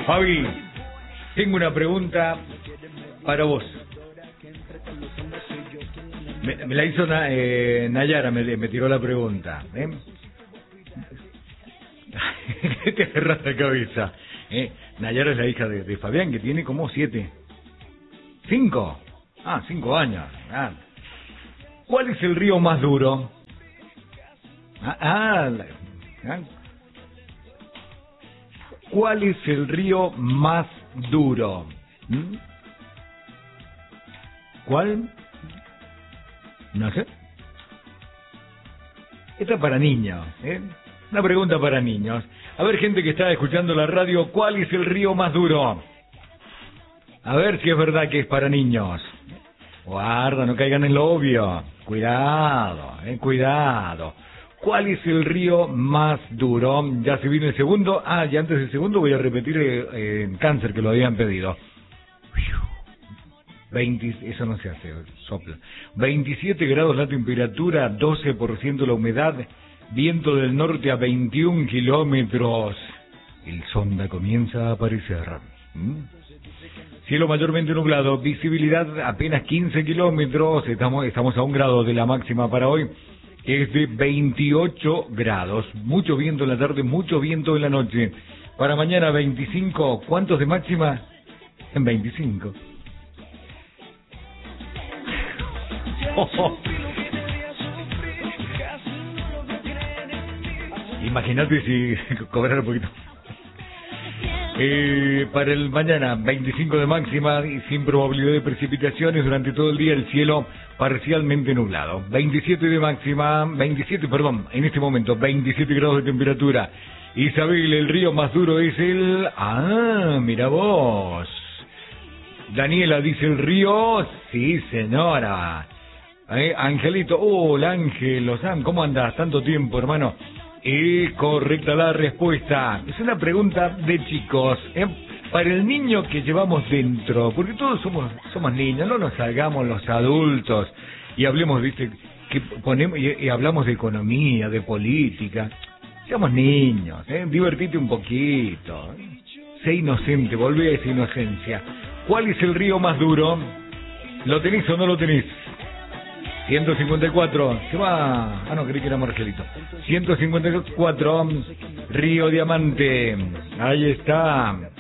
Fabi, tengo una pregunta para vos. Me la hizo Nayara, me tiró la pregunta. Te agarras la cabeza. Nayara es la hija de Fabián, que tiene como 7. 5. 5 años. ¿Cuál es el río más duro? ¿Cuál es el río más duro? ¿Cuál? No sé. Esta es para niños, Una pregunta para niños. A ver, gente que está escuchando la radio, ¿cuál es el río más duro? A ver si es verdad que es para niños. Guarda, no caigan en lo obvio. Cuidado, cuidado. ¿Cuál es el río más duro? Ya se vino el segundo. Y antes del segundo voy a repetir el cáncer que lo habían pedido. 20, eso no se hace, sopla. 27 grados la temperatura, 12% la humedad, viento del norte a 21 kilómetros. El sonda comienza a aparecer. Cielo mayormente nublado, visibilidad apenas 15 kilómetros, estamos a 1 grado de la máxima para hoy, es de 28 grados. Mucho viento en la tarde, mucho viento en la noche. Para mañana 25, ¿cuántos de máxima? En 25. Imagínate si cobrara un poquito. Para el mañana 25 de máxima y sin probabilidad de precipitaciones durante todo el día, el cielo parcialmente nublado. 27 de máxima, en este momento 27 grados de temperatura. Isabel, el río más duro es el... mira vos. Daniela dice el río, sí señora. Angelito, hola Ángel, ¿cómo andás? Tanto tiempo, hermano. Correcta la respuesta. Es una pregunta de chicos, para el niño que llevamos dentro, porque todos somos niños, no nos salgamos los adultos y hablemos, viste, que ponemos y hablamos de economía, de política. Seamos niños, divertite un poquito, sé inocente, volvé a esa inocencia. ¿Cuál es el río más duro? ¿Lo tenés o no lo tenés? 154, ¿qué va? No, creí que era Margelito. 154, Río Diamante, ahí está.